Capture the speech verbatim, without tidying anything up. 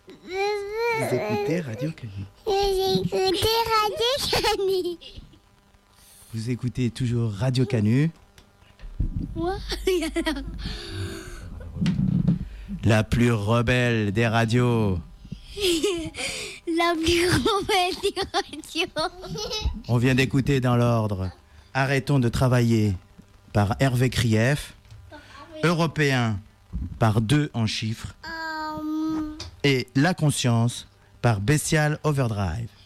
Vous écoutez Radio Canu. Vous écoutez Radio Canu. Vous écoutez toujours Radio Canu. Moi, La plus rebelle des radios. la plus rebelle des radios. On vient d'écouter dans l'ordre Arrêtons de travailler par Hervé Krief, Européen par deux en chiffres Um, et La conscience par Bestial Overdrive.